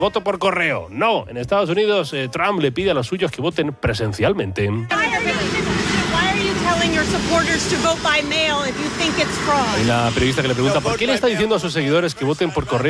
Voto por correo. No, en Estados Unidos Trump le pide a los suyos que voten presencialmente. Hay una periodista que le pregunta ¿por qué le está diciendo a sus seguidores que voten por correo